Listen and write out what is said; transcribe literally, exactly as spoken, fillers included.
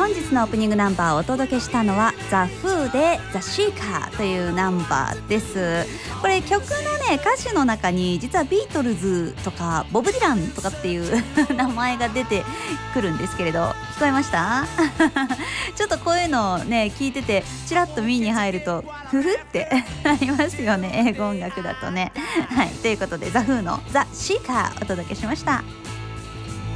本日のオープニングナンバーをお届けしたのはザ・フーでザ・シーカーというナンバーです。これ曲のね歌詞の中に実はビートルズとかボブ・ディランとかっていう名前が出てくるんですけれど、聞こえましたちょっとこういうのをね聞いててチラッと耳に入るとふふってなりますよね、英語音楽だとね。はい、ということでザ・フーのザ・シーカーお届けしました。